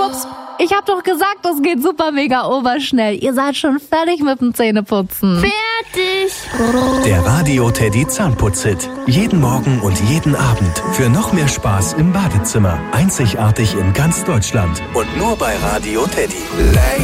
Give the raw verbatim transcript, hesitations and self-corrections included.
Schwupps, ich hab doch gesagt, das geht super mega oberschnell. Ihr seid schon fertig mit dem Zähneputzen. Fertig. Der Radio Teddy Zahnputz-Hit. Jeden Morgen und jeden Abend. Für noch mehr Spaß im Badezimmer. Einzigartig in ganz Deutschland. Und nur bei Radio Teddy.